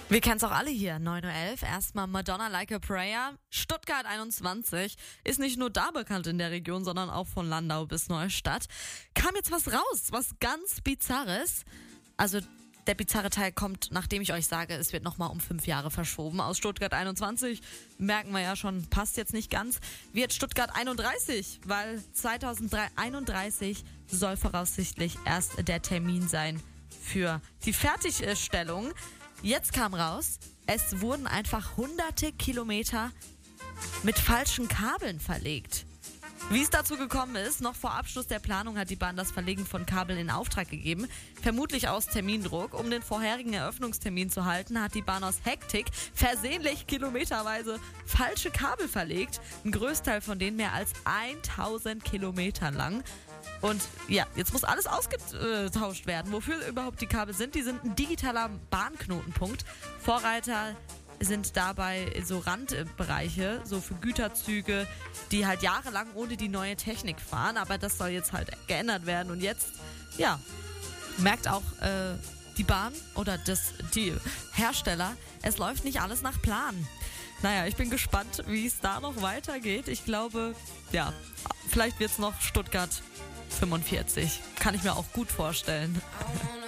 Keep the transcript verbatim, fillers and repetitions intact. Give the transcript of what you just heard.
Wir kennen es auch alle hier, neun Uhr elf. Erstmal Madonna Like a Prayer. Stuttgart einundzwanzig ist nicht nur da bekannt in der Region, sondern auch von Landau bis Neustadt. Kam jetzt was raus, was ganz Bizarres. Also der bizarre Teil kommt, nachdem ich euch sage, es wird nochmal um fünf Jahre verschoben. Aus Stuttgart einundzwanzig, merken wir ja schon, passt jetzt nicht ganz, wird Stuttgart einunddreißig, weil zweitausendeinunddreißig soll voraussichtlich erst der Termin sein für die Fertigstellung. Jetzt kam raus, es wurden einfach hunderte Kilometer mit falschen Kabeln verlegt. Wie es dazu gekommen ist, noch vor Abschluss der Planung hat die Bahn das Verlegen von Kabeln in Auftrag gegeben. Vermutlich aus Termindruck. Um den vorherigen Eröffnungstermin zu halten, hat die Bahn aus Hektik versehentlich kilometerweise falsche Kabel verlegt. Ein Größteil von denen mehr als tausend Kilometer lang. Und ja, jetzt muss alles ausgetauscht werden. Wofür überhaupt die Kabel sind, die sind ein digitaler Bahnknotenpunkt. Vorreiter sind dabei so Randbereiche, so für Güterzüge, die halt jahrelang ohne die neue Technik fahren. Aber das soll jetzt halt geändert werden. Und jetzt, ja, merkt auch äh, die Bahn oder das, die Hersteller, es läuft nicht alles nach Plan. Naja, ich bin gespannt, wie es da noch weitergeht. Ich glaube, ja, vielleicht wird es noch Stuttgart fünfundvierzig. Kann ich mir auch gut vorstellen.